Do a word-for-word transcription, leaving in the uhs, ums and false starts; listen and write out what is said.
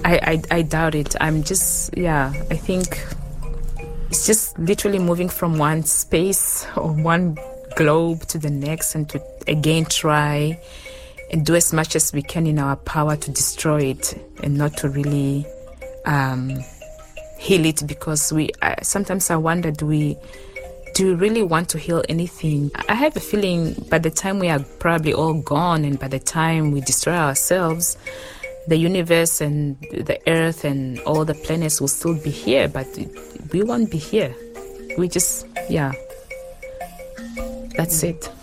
I, I, I doubt it. I'm just, yeah, I think it's just literally moving from one space or one globe to the next and to again try and do as much as we can in our power to destroy it and not to really um, heal it, because we uh, sometimes I wonder, do we do we really want to heal anything? I have a feeling by the time we are probably all gone and by the time we destroy ourselves, the universe and the earth and all the planets will still be here, but we won't be here. We just, yeah, that's it.